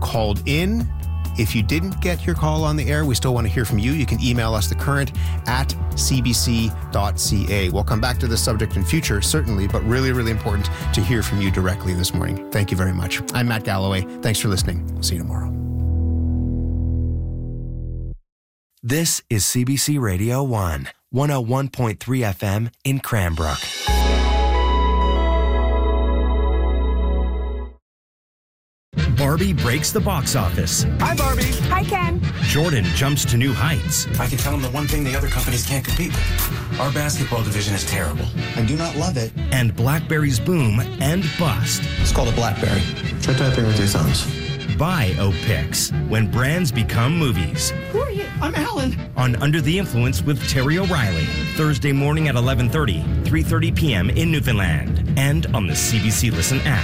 called in. If you didn't get your call on the air, we still want to hear from you. You can email us thecurrent@cbc.ca. We'll come back to this subject in future, certainly, but really, really important to hear from you directly this morning. Thank you very much. I'm Matt Galloway. Thanks for listening. We'll see you tomorrow. This is CBC Radio 1, 101.3 FM in Cranbrook. Barbie breaks the box office. Hi, Barbie. Hi, Ken. Jordan jumps to new heights. I can tell them the one thing the other companies can't compete with. Our basketball division is terrible. I do not love it. And BlackBerry's boom and bust. It's called a BlackBerry. Try typing with your thumbs. Biopics, when brands become movies. Who are you? I'm Alan. On Under the Influence with Terry O'Reilly. Thursday morning at 11:30, 3:30 p.m. in Newfoundland. And on the CBC Listen app.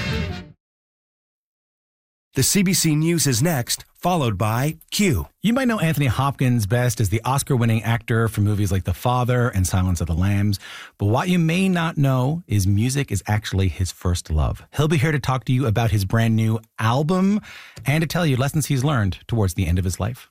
The CBC News is next, followed by Q. You might know Anthony Hopkins best as the Oscar-winning actor for movies like The Father and Silence of the Lambs. But what you may not know is music is actually his first love. He'll be here to talk to you about his brand new album and to tell you lessons he's learned towards the end of his life.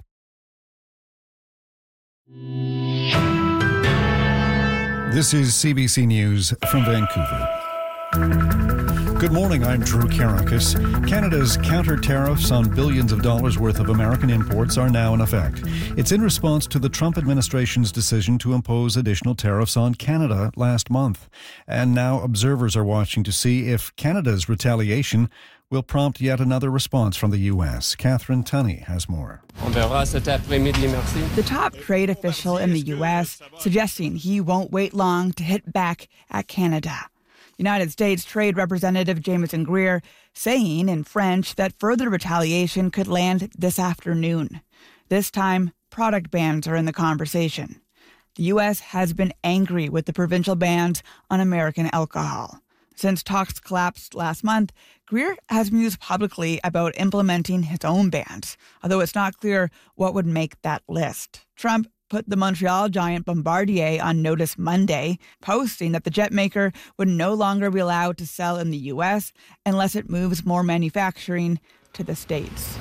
This is CBC News from Vancouver. Good morning, I'm Drew Karakis. Canada's counter tariffs on billions of dollars worth of American imports are now in effect. It's in response to the Trump administration's decision to impose additional tariffs on Canada last month. And now observers are watching to see if Canada's retaliation will prompt yet another response from the U.S. Catherine Tunney has more. The top trade official in the U.S. suggesting he won't wait long to hit back at Canada. United States Trade Representative Jameson Greer saying in French that further retaliation could land this afternoon. This time, product bans are in the conversation. The U.S. has been angry with the provincial bans on American alcohol. Since talks collapsed last month, Greer has mused publicly about implementing his own bans, although it's not clear what would make that list. Trump put the Montreal giant Bombardier on notice Monday, posting that the jet maker would no longer be allowed to sell in the U.S. unless it moves more manufacturing to the States.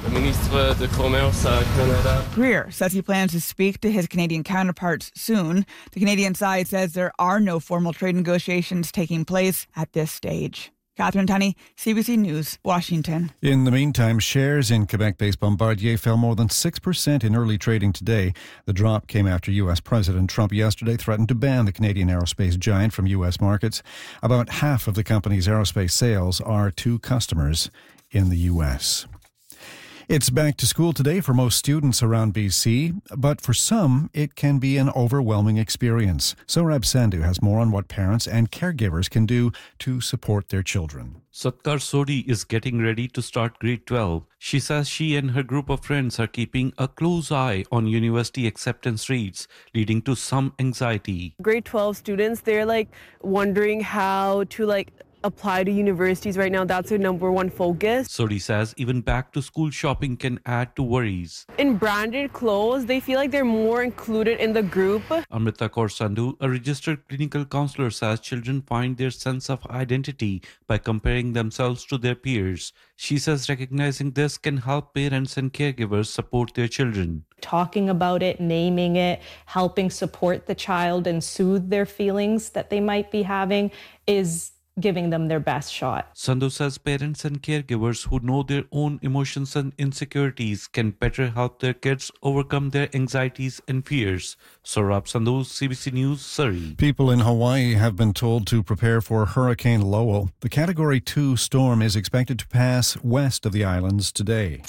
Greer says he plans to speak to his Canadian counterparts soon. The Canadian side says there are no formal trade negotiations taking place at this stage. Catherine Tunney, CBC News, Washington. In the meantime, shares in Quebec-based Bombardier fell more than 6% in early trading today. The drop came after U.S. President Trump yesterday threatened to ban the Canadian aerospace giant from U.S. markets. About half of the company's aerospace sales are to customers in the U.S. It's back to school today for most students around BC, but for some, it can be an overwhelming experience. Sohrab Sandhu has more on what parents and caregivers can do to support their children. Satkar Sodi is getting ready to start grade 12. She says she and her group of friends are keeping a close eye on university acceptance rates, leading to some anxiety. Grade 12 students, they're wondering how to apply to universities right now. That's their number one focus. Sodi says even back to school shopping can add to worries. In branded clothes, they feel like they're more included in the group. Amrita Kaur Sandhu, a registered clinical counselor, says children find their sense of identity by comparing themselves to their peers. She says recognizing this can help parents and caregivers support their children. Talking about it, naming it, helping support the child and soothe their feelings that they might be having is giving them their best shot. Sandhu says parents and caregivers who know their own emotions and insecurities can better help their kids overcome their anxieties and fears. Sohrab Sandhu, CBC News, Surrey. People in Hawaii have been told to prepare for Hurricane Lowell. The Category 2 storm is expected to pass west of the islands today.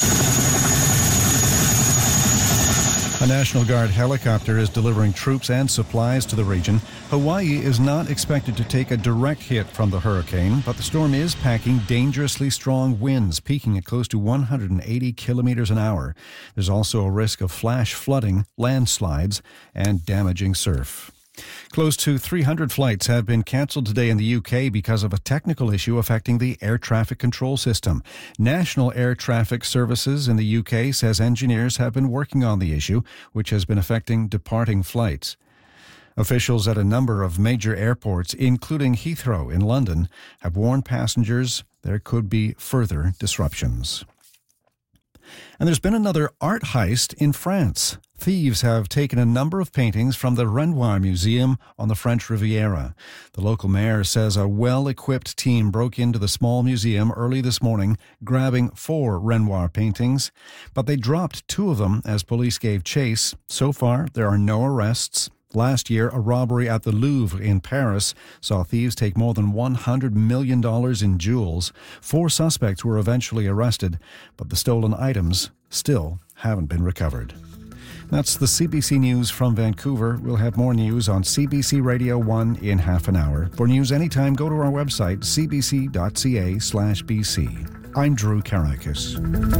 A National Guard helicopter is delivering troops and supplies to the region. Hawaii is not expected to take a direct hit from the hurricane, but the storm is packing dangerously strong winds, peaking at close to 180 kilometers an hour. There's also a risk of flash flooding, landslides, and damaging surf. Close to 300 flights have been cancelled today in the UK because of a technical issue affecting the air traffic control system. National Air Traffic Services in the UK says engineers have been working on the issue, which has been affecting departing flights. Officials at a number of major airports, including Heathrow in London, have warned passengers there could be further disruptions. And there's been another art heist in France. Thieves have taken a number of paintings from the Renoir Museum on the French Riviera. The local mayor says a well-equipped team broke into the small museum early this morning, grabbing 4 Renoir paintings. But they dropped 2 of them as police gave chase. So far, there are no arrests. Last year, a robbery at the Louvre in Paris saw thieves take more than $100 million in jewels. 4 suspects were eventually arrested, but the stolen items still haven't been recovered. That's the CBC News from Vancouver. We'll have more news on CBC Radio 1 in half an hour. For news anytime, go to our website, cbc.ca/BC. I'm Drew Karakis.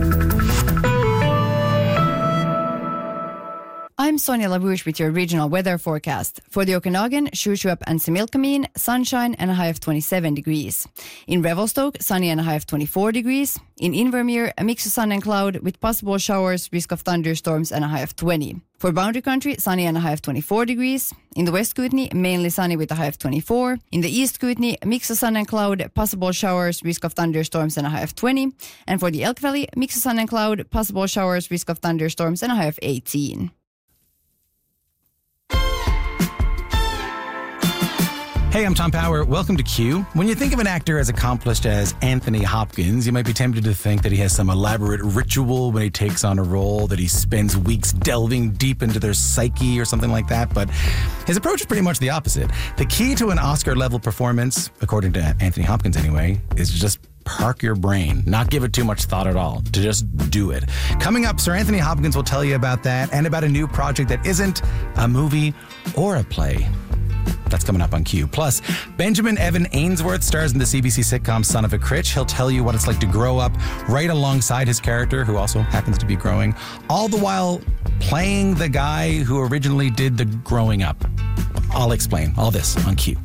I'm Sonia Labouche with your regional weather forecast. For the Okanagan, Shuswap and Similkameen, sunshine and a high of 27 degrees. In Revelstoke, sunny and a high of 24 degrees. In Invermere, a mix of sun and cloud with possible showers, risk of thunderstorms and a high of 20. For Boundary Country, sunny and a high of 24 degrees. In the West Kootenay, mainly sunny with a high of 24. In the East Kootenay, a mix of sun and cloud, possible showers, risk of thunderstorms and a high of 20. And for the Elk Valley, mix of sun and cloud, possible showers, risk of thunderstorms and a high of 18. Hey, I'm Tom Power. Welcome to Q. When you think of an actor as accomplished as Anthony Hopkins, you might be tempted to think that he has some elaborate ritual when he takes on a role, that he spends weeks delving deep into their psyche or something like that. But his approach is pretty much the opposite. The key to an Oscar-level performance, according to Anthony Hopkins anyway, is to just park your brain, not give it too much thought at all, to just do it. Coming up, Sir Anthony Hopkins will tell you about that and about a new project that isn't a movie or a play. That's coming up on Q. Plus, Benjamin Evan Ainsworth stars in the CBC sitcom Son of a Critch. He'll tell you what it's like to grow up right alongside his character, who also happens to be growing, all the while playing the guy who originally did the growing up. I'll explain all this on Q.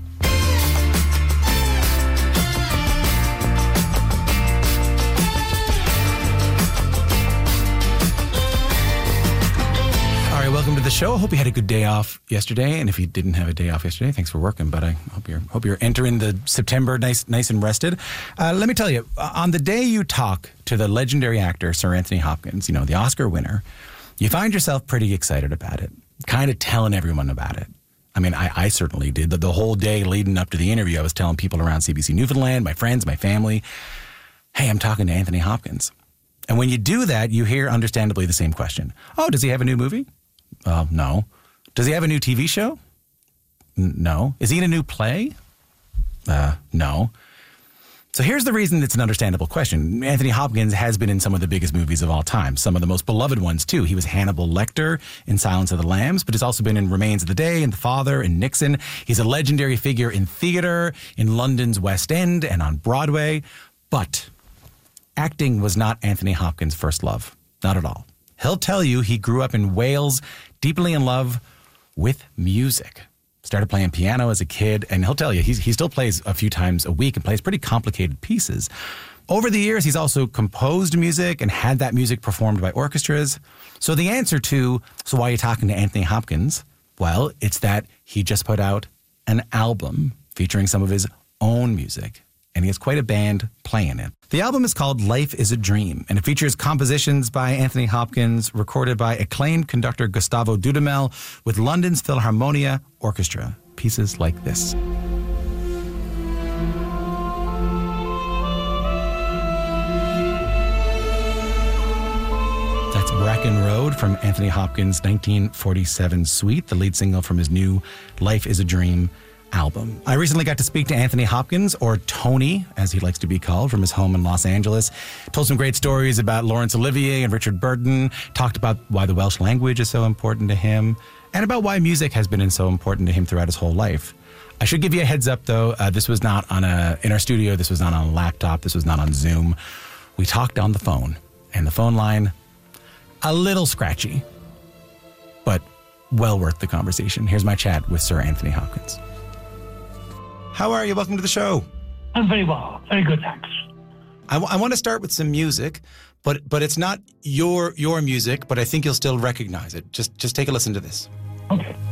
Welcome to the show. I hope you had a good day off yesterday, and if you didn't have a day off yesterday, thanks for working. But I hope you're entering the September nice and rested. Let me tell you, on the day you talk to the legendary actor Sir Anthony Hopkins, you know, the Oscar winner, you find yourself pretty excited about it, kind of telling everyone about it. I mean, I certainly did. The whole day leading up to the interview, I was telling people around CBC Newfoundland, my friends, my family, hey, I'm talking to Anthony Hopkins. And when you do that, you hear understandably the same question. Oh, does he have a new movie? No. Does he have a new TV show? No. Is he in a new play? No. So here's the reason it's an understandable question. Anthony Hopkins has been in some of the biggest movies of all time, some of the most beloved ones, too. He was Hannibal Lecter in Silence of the Lambs, but he's also been in Remains of the Day and The Father and Nixon. He's a legendary figure in theater, in London's West End, and on Broadway. But acting was not Anthony Hopkins' first love. Not at all. He'll tell you he grew up in Wales, deeply in love with music. Started playing piano as a kid, and he'll tell you he still plays a few times a week and plays pretty complicated pieces. Over the years, he's also composed music and had that music performed by orchestras. So the answer to, so why are you talking to Anthony Hopkins? Well, it's that he just put out an album featuring some of his own music, and he has quite a band playing it. The album is called Life is a Dream, and it features compositions by Anthony Hopkins, recorded by acclaimed conductor Gustavo Dudamel with London's Philharmonia Orchestra. Pieces like this. That's Bracken Road from Anthony Hopkins' 1947 suite, the lead single from his new Life is a Dream album. I recently got to speak to Anthony Hopkins, or Tony, as he likes to be called, from his home in Los Angeles. Told some great stories about Laurence Olivier and Richard Burton, talked about why the Welsh language is so important to him, and about why music has been so important to him throughout his whole life. I should give you a heads up, though. This was not in our studio. This was not on a laptop. This was not on Zoom. We talked on the phone, and the phone line, a little scratchy, but well worth the conversation. Here's my chat with Sir Anthony Hopkins. How are you? Welcome to the show. I'm very well. Very good, thanks. I want to start with some music, but it's not your music, but I think you'll still recognize it. Just take a listen to this. Okay.